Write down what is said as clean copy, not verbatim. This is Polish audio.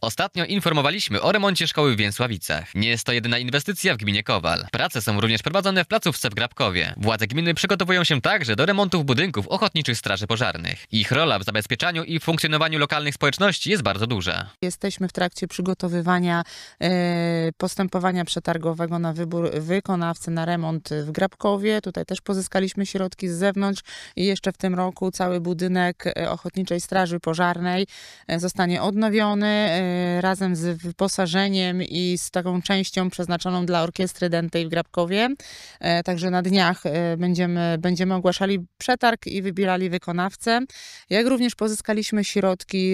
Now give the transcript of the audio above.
Ostatnio informowaliśmy o remoncie szkoły w Więsławicach. Nie jest to jedyna inwestycja w gminie Kowal. Prace są również prowadzone w placówce w Grabkowie. Władze gminy przygotowują się także do remontów budynków ochotniczych straży pożarnych. Ich rola w zabezpieczaniu i funkcjonowaniu lokalnych społeczności jest bardzo duża. Jesteśmy w trakcie przygotowywania postępowania przetargowego na wybór wykonawcy na remont w Grabkowie. Tutaj też pozyskaliśmy środki z zewnątrz i jeszcze w tym roku cały budynek Ochotniczej Straży Pożarnej zostanie odnowiony razem z wyposażeniem i z taką częścią przeznaczoną dla orkiestry dętej w Grabkowie. Także na dniach będziemy ogłaszali przetarg i wybierali wykonawcę. Jak również pozyskaliśmy środki